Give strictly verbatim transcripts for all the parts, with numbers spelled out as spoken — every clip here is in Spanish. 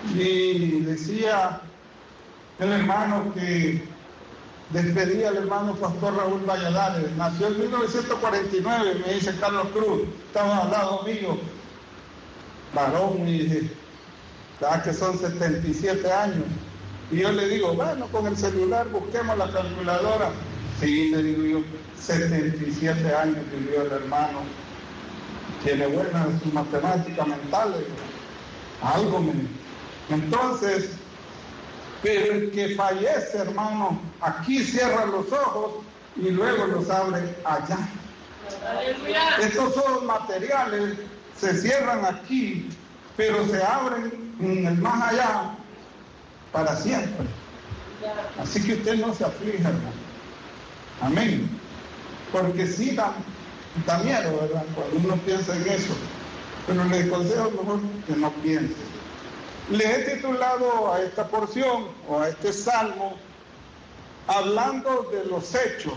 Y decía el hermano que despedía al hermano pastor Raúl Valladares. Nació en mil novecientos cuarenta y nueve, me dice Carlos Cruz, estaba al lado mío, varón, y dije, ¿sabes que son setenta y siete años? Y yo le digo, bueno, con el celular busquemos la calculadora. Sí, le digo yo, setenta y siete años vivió el hermano, tiene buenas matemáticas mentales, algo me... Entonces, pero el que fallece, hermano, aquí cierra los ojos y luego los abre allá. Estos ojos materiales se cierran aquí, pero se abren en el más allá para siempre. Así que usted no se aflija, hermano. Amén. Porque sí da, da miedo, ¿verdad? Cuando uno piensa en eso. Pero le aconsejo mejor que no piense. Le he titulado a esta porción o a este salmo hablando de los hechos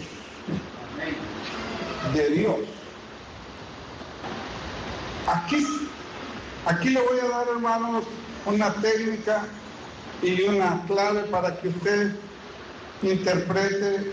de Dios. Aquí, aquí le voy a dar, hermanos, una técnica y una clave para que usted interprete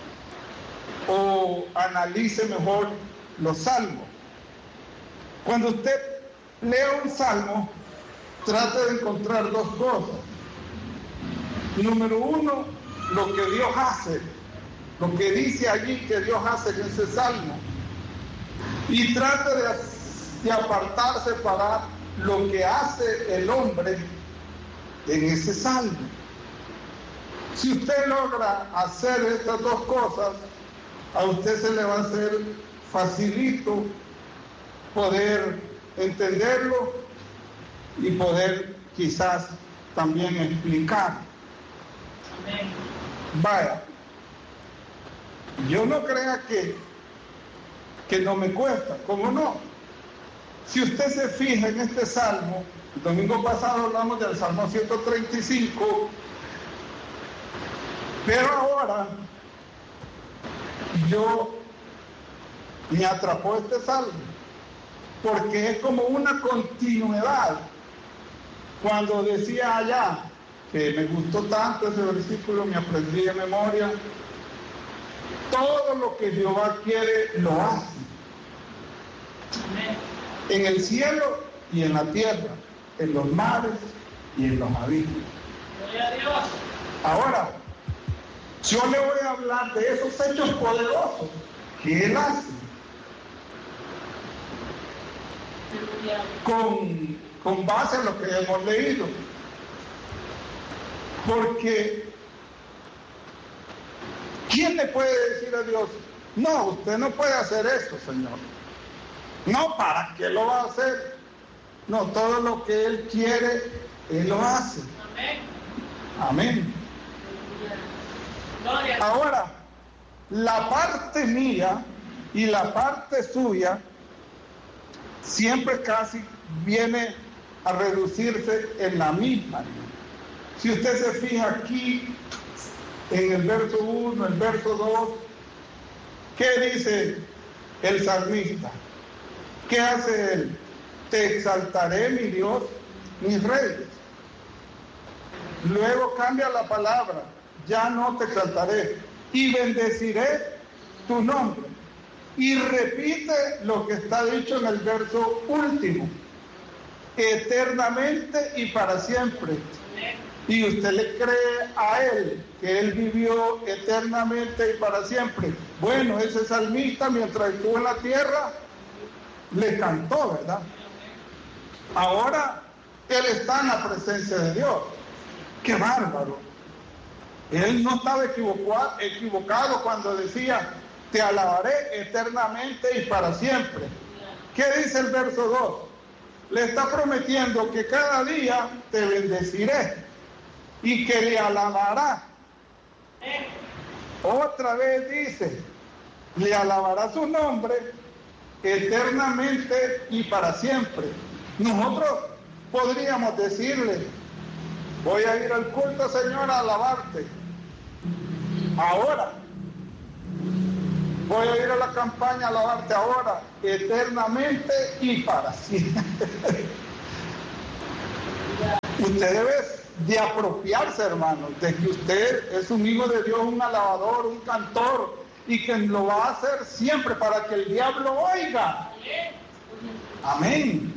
o analice mejor los salmos. Cuando usted lea un salmo, trate de encontrar dos cosas. Número uno, lo que Dios hace, lo que dice allí que Dios hace en ese salmo. Y trate de, de apartar, separar lo que hace el hombre en ese salmo. Si usted logra hacer estas dos cosas, a usted se le va a hacer facilito poder entenderlo y poder quizás también explicar. Amén. Vaya, yo no crea que, que no me cuesta, ¿cómo no? Si usted se fija en este salmo, el domingo pasado hablamos del Salmo ciento treinta y cinco, pero ahora yo me atrapó este salmo, porque es como una continuidad. Cuando decía allá, que me gustó tanto ese versículo, me aprendí de memoria, todo lo que Jehová quiere, lo hace. En el cielo y en la tierra, en los mares y en los abismos. Ahora, yo le voy a hablar de esos hechos poderosos que Él hace. Con, con base en lo que hemos leído. Porque ¿quién le puede decir a Dios, no, usted no puede hacer esto, Señor? No, ¿para qué lo va a hacer? No, todo lo que Él quiere, Él lo hace. Amén. Amén. Ahora, la parte mía y la parte suya siempre casi viene a reducirse en la misma. Si usted se fija aquí en el verso uno, el verso dos, ¿qué dice el salmista? ¿Qué hace él? Te exaltaré, mi Dios, mi rey. Luego cambia la palabra, ya no te exaltaré, y bendeciré tu nombre. Y repite lo que está dicho en el verso último, eternamente y para siempre. Y usted le cree a Él que Él vivió eternamente y para siempre. Bueno, ese salmista mientras estuvo en la tierra le cantó, ¿verdad? Ahora Él está en la presencia de Dios. ¡Qué bárbaro! Él no estaba equivocado, equivocado cuando decía, te alabaré eternamente y para siempre. ¿Qué dice el verso dos? Le está prometiendo que cada día te bendeciré y que le alabará. Otra vez dice, le alabará su nombre eternamente y para siempre. Nosotros podríamos decirle, voy a ir al culto, Señor, a alabarte. Ahora. Voy a ir a la campaña a alabarte ahora, eternamente y para siempre. Usted debe de apropiarse, hermanos, de que usted es un hijo de Dios, un alabador, un cantor, y que lo va a hacer siempre para que el diablo oiga. Amén.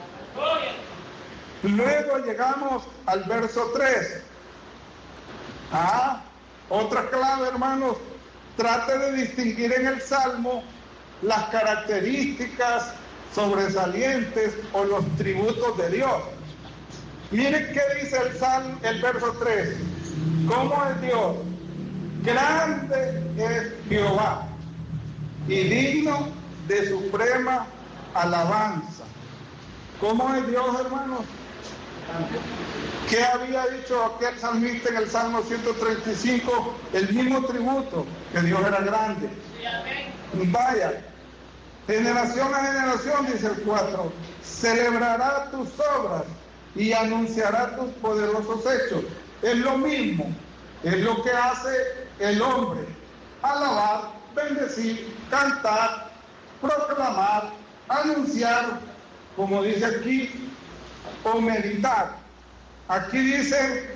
Luego llegamos al verso tres. Ah, otra clave, hermanos. Trate de distinguir en el Salmo las características sobresalientes o los tributos de Dios. Miren qué dice el Salmo, el verso tres. ¿Cómo es Dios? Grande es Jehová y digno de suprema alabanza. ¿Cómo es Dios, hermanos? ¿Qué había dicho aquel salmista en el Salmo ciento treinta y cinco? El mismo tributo, que Dios era grande. Vaya, generación a generación, dice el cuatro, celebrará tus obras y anunciará tus poderosos hechos. Es lo mismo, es lo que hace el hombre: alabar, bendecir, cantar, proclamar, anunciar, como dice aquí, o meditar. Aquí dice,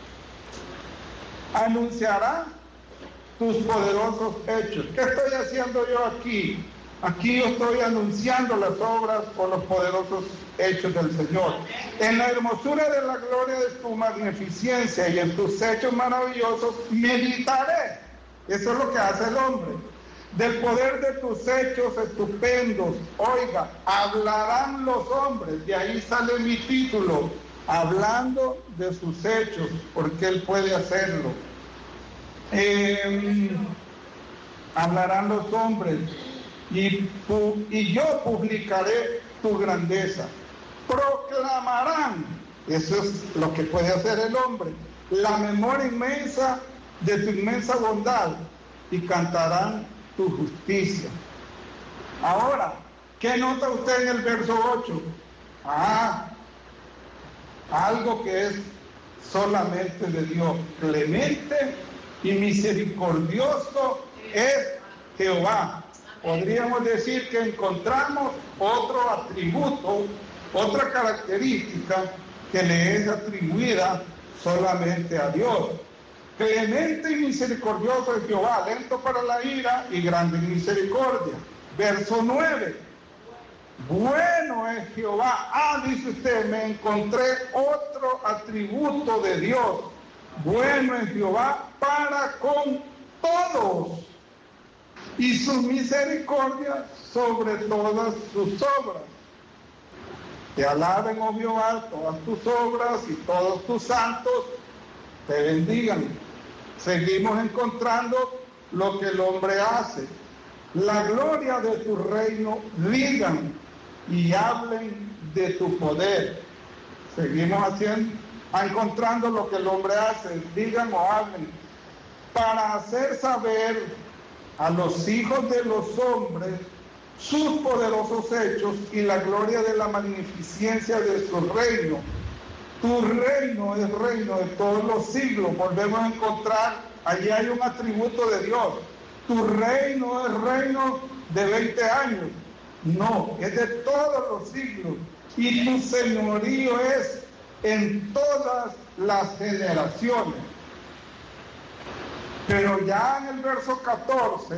anunciará tus poderosos hechos. ¿Qué estoy haciendo yo aquí? Aquí yo estoy anunciando las obras o los poderosos hechos del Señor. En la hermosura de la gloria de tu magnificencia y en tus hechos maravillosos meditaré. Eso es lo que hace el hombre. Del poder de tus hechos estupendos, oiga, hablarán los hombres. De ahí sale mi título, hablando de sus hechos, porque Él puede hacerlo. Eh, hablarán los hombres y, y yo publicaré tu grandeza. Proclamarán, eso es lo que puede hacer el hombre, la memoria inmensa de tu inmensa bondad, y cantarán tu justicia. Ahora, ¿qué nota usted en el verso ocho? Ah, algo que es solamente de Dios. Clemente y misericordioso es Jehová. Podríamos decir que encontramos otro atributo, otra característica que le es atribuida solamente a Dios. Clemente y misericordioso es Jehová, lento para la ira y grande en misericordia. Verso nueve. Bueno es Jehová. Ah, dice usted, me encontré otro atributo de Dios. Bueno es Jehová para con todos, y su misericordia sobre todas sus obras. Te alaben, oh Jehová, todas tus obras, y todos tus santos te bendigan. Seguimos encontrando lo que el hombre hace. La gloria de tu reino digan y hablen de tu poder. Seguimos haciendo, encontrando lo que el hombre hace, digan o hablen, para hacer saber a los hijos de los hombres sus poderosos hechos y la gloria de la magnificencia de su reino. Tu reino es reino de todos los siglos. Volvemos a encontrar, allí hay un atributo de Dios. Tu reino es reino de veinte años. No, es de todos los siglos. Y tu señorío es en todas las generaciones. Pero ya en el verso catorce,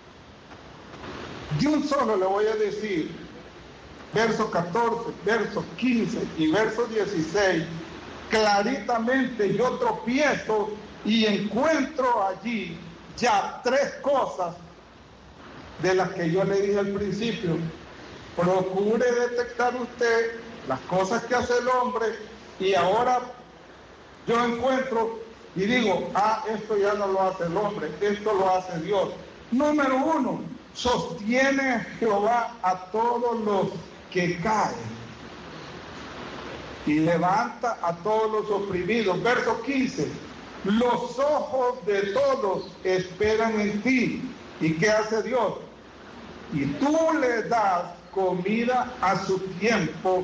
de un solo le voy a decir, verso catorce, verso quince y verso dieciséis, claritamente yo tropiezo y encuentro allí ya tres cosas de las que yo le dije al principio. Procure detectar usted las cosas que hace el hombre, y ahora yo encuentro y digo, ah, esto ya no lo hace el hombre, esto lo hace Dios. Número uno, sostiene Jehová a todos los que caen y levanta a todos los oprimidos. Verso quince, los ojos de todos esperan en ti. ¿Y qué hace Dios? Y tú le das comida a su tiempo.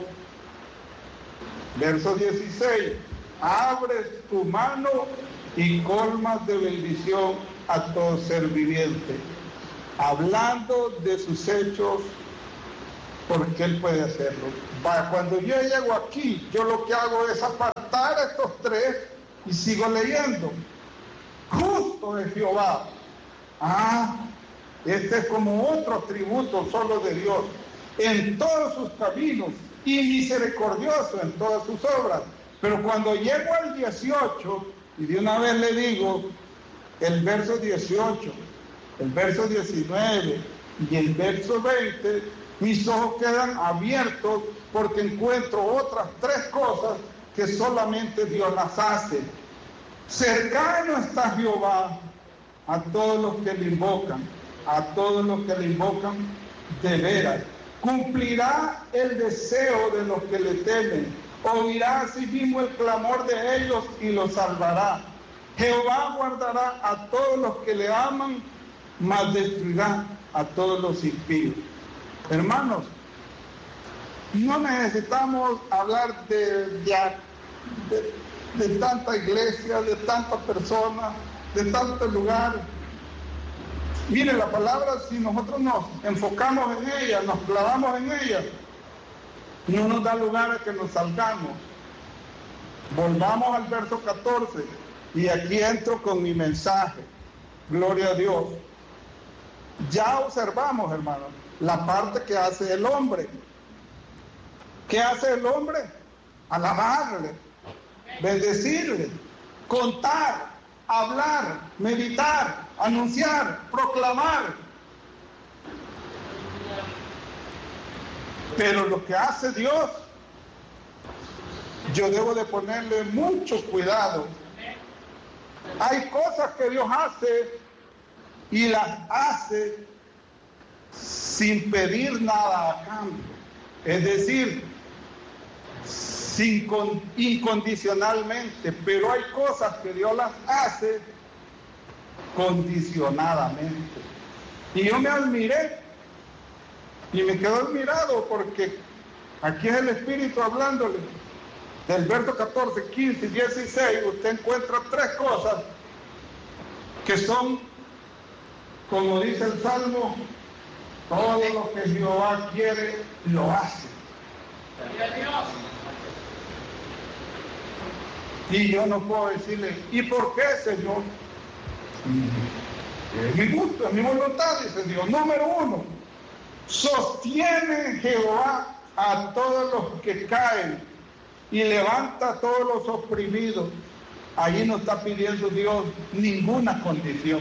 Verso dieciséis, abres tu mano y colmas de bendición a todo ser viviente. Hablando de sus hechos, porque Él puede hacerlo. Cuando yo llego aquí, yo lo que hago es a partir matar a estos tres, y sigo leyendo. Justo es Jehová. Ah, este es como otro atributo solo de Dios. En todos sus caminos y misericordioso en todas sus obras. Pero cuando llego al dieciocho, y de una vez le digo, el verso dieciocho, el verso diecinueve y el verso veinte, mis ojos quedan abiertos porque encuentro otras tres cosas que solamente Dios las hace. Cercano está Jehová a todos los que le invocan, a todos los que le invocan de veras. Cumplirá el deseo de los que le temen, oirá a sí mismo el clamor de ellos y los salvará. Jehová guardará a todos los que le aman, mas destruirá a todos los impíos. Hermanos, no necesitamos hablar de, de, de, de tanta iglesia, de tantas personas, de tantos lugares. Mire, la palabra, si nosotros nos enfocamos en ella, nos clavamos en ella, no nos da lugar a que nos salgamos. Volvamos al verso catorce, y aquí entro con mi mensaje. Gloria a Dios. Ya observamos, hermanos, la parte que hace el hombre. ¿Qué hace el hombre? Alabarle, bendecirle, contar, hablar, meditar, anunciar, proclamar. Pero lo que hace Dios, yo debo de ponerle mucho cuidado. Hay cosas que Dios hace y las hace sin pedir nada a cambio. Es decir, sin con, incondicionalmente, pero hay cosas que Dios las hace condicionadamente. Y yo me admiré y me quedo admirado porque aquí es el Espíritu hablándole. Del verso catorce, quince y dieciséis, usted encuentra tres cosas que son, como dice el Salmo, todo lo que Jehová quiere, lo hace. Y yo no puedo decirle, ¿y por qué, Señor? Es mi gusto, es mi voluntad, dice Dios. Número uno, sostiene Jehová a todos los que caen y levanta a todos los oprimidos. Allí no está pidiendo Dios ninguna condición.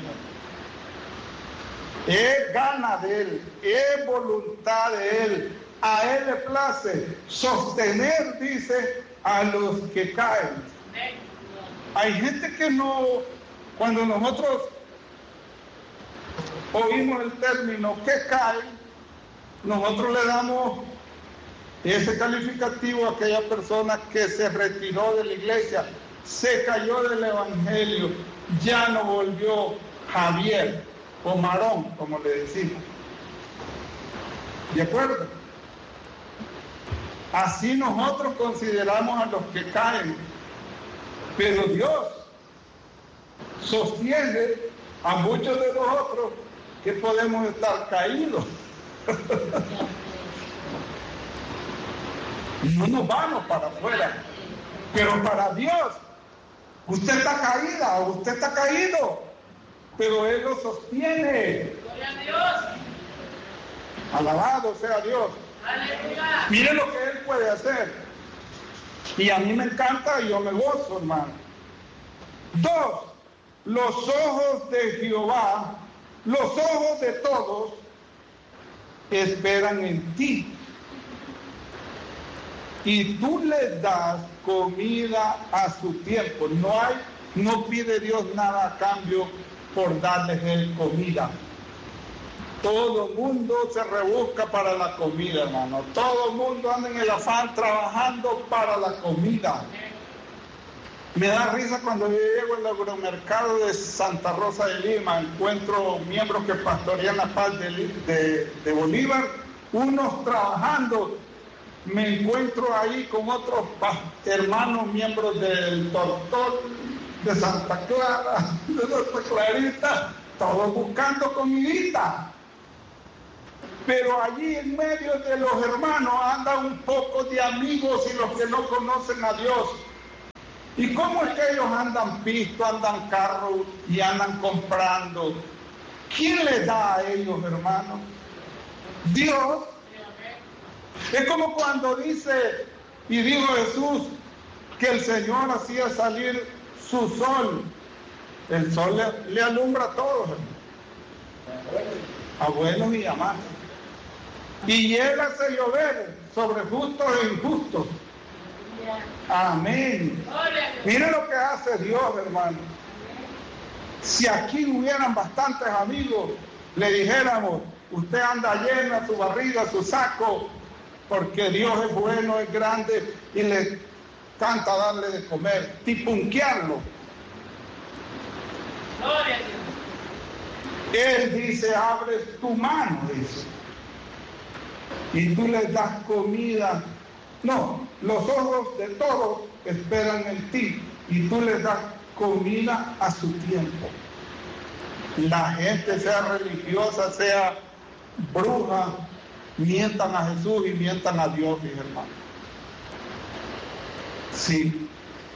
Es gana de Él, es voluntad de Él. A Él le place sostener, dice, a los que caen. Hay gente que no, cuando nosotros oímos el término que cae, nosotros le damos ese calificativo a aquella persona que se retiró de la iglesia, se cayó del evangelio, ya no volvió Javier o Marón, como le decimos. ¿De acuerdo? Así nosotros consideramos a los que caen, pero Dios sostiene a muchos de nosotros que podemos estar caídos. No nos vamos para afuera, pero para Dios, usted está caída, usted está caído, pero Él lo sostiene. Gloria a Dios. Alabado sea Dios. Aleluya. Mire lo que Él puede hacer. Y a mí me encanta y yo me gozo, hermano. Dos, los ojos de Jehová, los ojos de todos, esperan en ti. Y tú les das comida a su tiempo. No hay, no pide Dios nada a cambio por darles Él comida. Todo el mundo se rebusca para la comida, hermano. Todo el mundo anda en el afán trabajando para la comida. Me da risa cuando yo llego al agromercado de Santa Rosa de Lima, encuentro miembros que pastorean la paz de, de, de Bolívar, unos trabajando. Me encuentro ahí con otros hermanos miembros del Tortol, de Santa Clara, de Santa Clarita, todos buscando comidita. Pero allí en medio de los hermanos andan un poco de amigos y los que no conocen a Dios. ¿Y cómo es que ellos andan pisto, andan carro y andan comprando? ¿Quién les da a ellos, hermanos? Dios. Es como cuando dice, y dijo Jesús, que el Señor hacía salir su sol. El sol le, le alumbra a todos, hermanos, a buenos y a malos. Y llega a llover sobre justos e injustos. Amén. Mire lo que hace Dios, hermano. Si aquí hubieran bastantes amigos, le dijéramos, usted anda llena su barriga, su saco, porque Dios es bueno, es grande y le canta darle de comer, tipunquearlo. Él dice, abres tu mano, dice, y tú les das comida. No, los ojos de todos esperan en ti y tú les das comida a su tiempo. La gente, sea religiosa, sea bruja, mientan a Jesús y mientan a Dios, mis hermanos. Sí.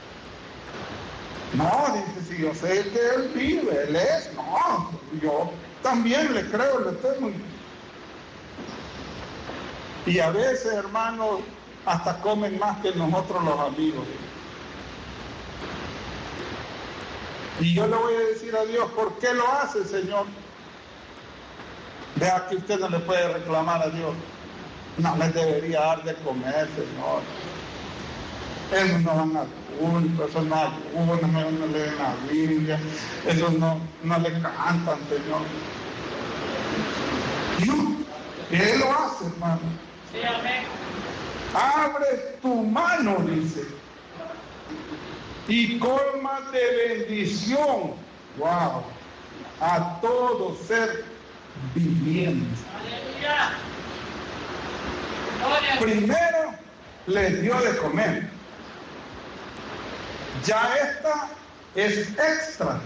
No, dice, si yo sé que Él vive, Él es. No, yo también le creo, le tengo. Y a veces, hermanos, hasta comen más que nosotros los amigos. Y yo le voy a decir a Dios, ¿por qué lo hace, Señor? Vea que usted no le puede reclamar a Dios. No les debería dar de comer, Señor. Esos no van al culto, esos no ayunan, no leen la Biblia, esos no, no le cantan, Señor. No, Él lo hace, hermano. Sí, amén. Abre tu mano, dice, y colma de bendición, wow, a todo ser viviente. Aleluya. Primero les dio de comer. Ya esta es extra.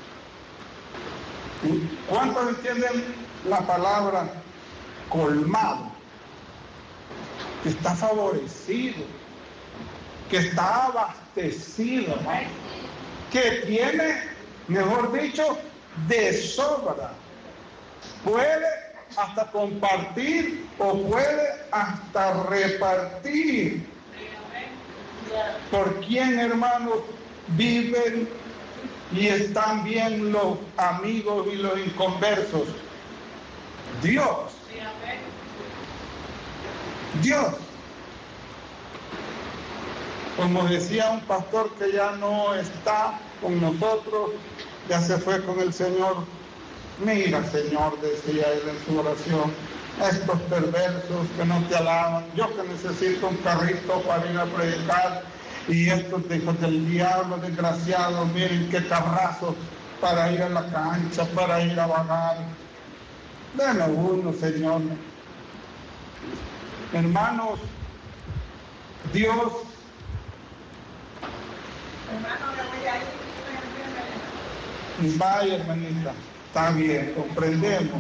¿Cuántos entienden la palabra colmado? Que está favorecido, que está abastecido, ¿no? Que tiene, mejor dicho, de sobra. Puede hasta compartir o puede hasta repartir. ¿Por quién, hermanos, viven y están bien los amigos y los inconversos? Dios. Dios. Como decía un pastor que ya no está con nosotros, ya se fue con el Señor. Mira, Señor, decía él en su oración, estos perversos que no te alaban, yo que necesito un carrito para ir a predicar, y estos hijos del diablo, desgraciados, miren qué carrazos para ir a la cancha, para ir a vagar. Denos uno, Señor. Hermanos, Dios, vaya, hermanita, está bien, comprendemos.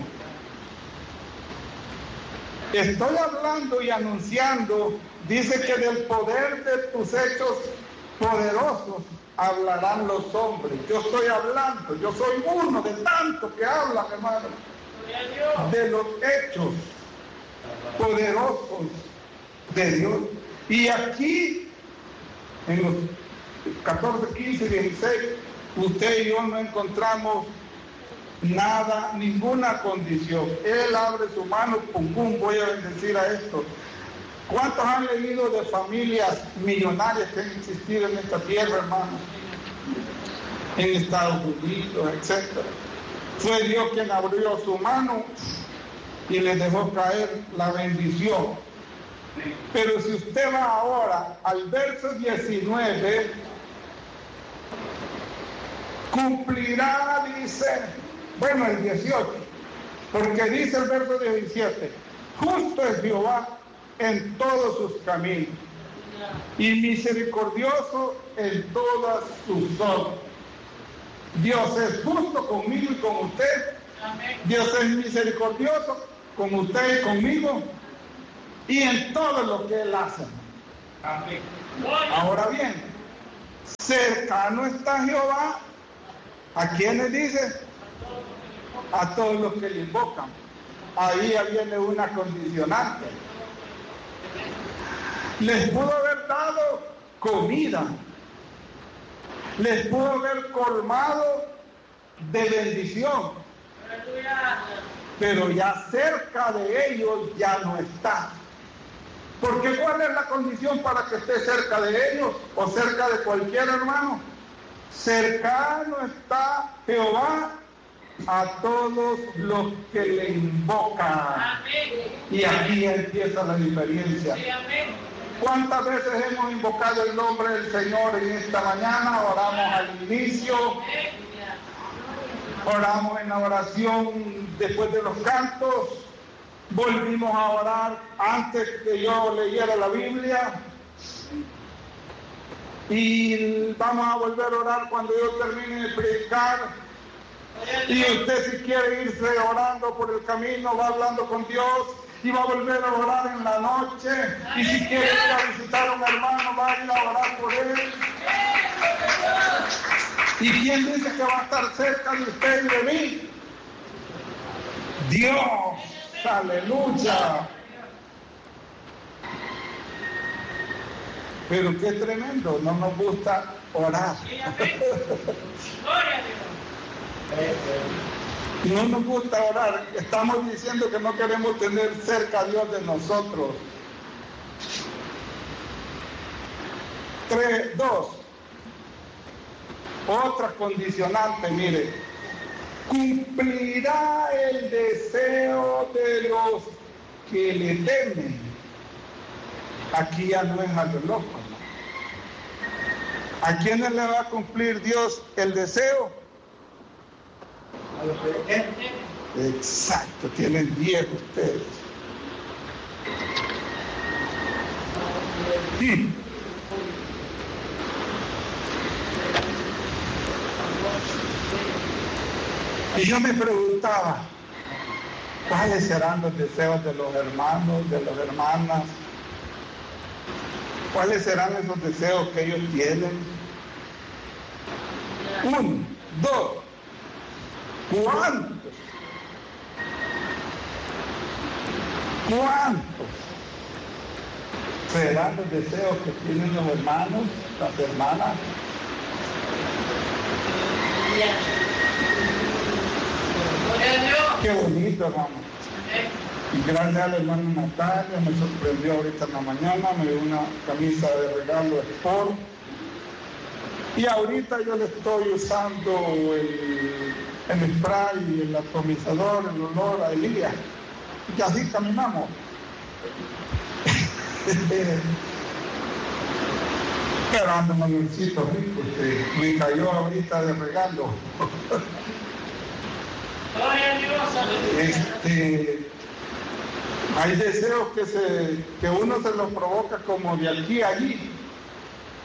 Estoy hablando y anunciando, dice que del poder de tus hechos poderosos hablarán los hombres. Yo estoy hablando, yo soy uno de tantos que hablan, hermano, de los hechos poderosos de Dios. Y aquí, en los catorce, quince, dieciséis, usted y yo no encontramos nada, ninguna condición. Él abre su mano, pum, pum, voy a bendecir a esto. ¿Cuántos han leído de familias millonarias que han existido en esta tierra, hermano? En Estados Unidos, etcétera. Fue Dios quien abrió su mano y les dejó caer la bendición. Pero si usted va ahora al verso diecinueve, cumplirá, dice, bueno, el dieciocho, porque dice el verso diecisiete, justo es Jehová en todos sus caminos y misericordioso en todas sus obras. Dios es justo conmigo y con usted. Dios es misericordioso con usted y conmigo y en todo lo que Él hace. Ahora bien, Cercano está Jehová. ¿A quiénes dice? A todos los que le invocan. Ahí ya viene una condicionante. Les pudo haber dado comida. Les pudo haber colmado de bendición. Pero ya cerca de ellos ya no está. Porque ¿cuál es la condición para que esté cerca de ellos o cerca de cualquier hermano? Cercano está Jehová a todos los que le invocan. Y aquí empieza la diferencia. ¿Cuántas veces hemos invocado el nombre del Señor en esta mañana? Oramos al inicio, oramos en la oración después de los cantos, volvimos a orar antes que yo leyera la Biblia y vamos a volver a orar cuando yo termine de predicar. Y usted, si quiere irse orando por el camino, va hablando con Dios y va a volver a orar en la noche. Y si quiere ir a visitar a un hermano, va a ir a orar por él. ¿Y quién dice que va a estar cerca de usted y de mí? Dios. Aleluya. Pero qué tremendo, no nos gusta orar. No nos gusta orar. Estamos diciendo que no queremos tener cerca a Dios de nosotros. Tres, dos. Otra condicionante, mire. Cumplirá el deseo de los que le temen. Aquí ya no es a lo loco, ¿no? ¿A quiénes le va a cumplir Dios el deseo? ¿A los que le temen? Exacto, tienen diez ustedes. Sí. Y yo me preguntaba, ¿cuáles serán los deseos de los hermanos, de las hermanas? ¿Cuáles serán esos deseos que ellos tienen? Uno, dos, ¿cuántos? ¿Cuántos serán los deseos que tienen los hermanos, las hermanas? Qué bonito, hermano. Y gracias a la hermana Natalia, me sorprendió ahorita en la mañana, me dio una camisa de regalo Sport. Y ahorita yo le estoy usando el, el spray, el atomizador, el olor a Elías. Y así caminamos. Pero ando manuelcito rico, que me cayó ahorita de regalo. Este, hay deseos que, se, que uno se los provoca como de aquí a allí.